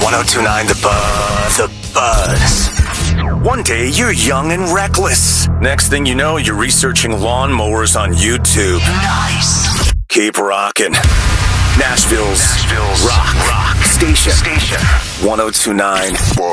1029 The Buzz. The Buzz. One day you're young and reckless. Next thing you know, you're researching lawnmowers on YouTube. Nice. Keep rocking. Nashville's rock station. 1029